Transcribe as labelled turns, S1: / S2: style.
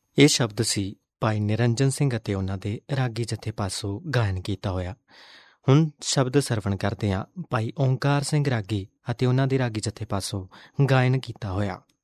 S1: ਇਹ ਸ਼ਬਦ ਸੀ ਭਾਈ ਨਿਰੰਜਨ ਸਿੰਘ ਅਤੇ ਉਹਨਾਂ ਦੇ ਰਾਗੀ ਜਥੇ ਪਾਸੋਂ ਗਾਇਨ ਕੀਤਾ ਹੋਇਆ। ਹੁਣ ਸ਼ਬਦ ਸਰਵਣ ਕਰਦੇ ਹਾਂ ਭਾਈ ਓਂਕਾਰ ਸਿੰਘ ਰਾਗੀ ਅਤੇ ਉਹਨਾਂ ਦੇ ਰਾਗੀ ਜਥੇ ਪਾਸੋਂ ਗਾਇਨ ਕੀਤਾ ਹੋਇਆ।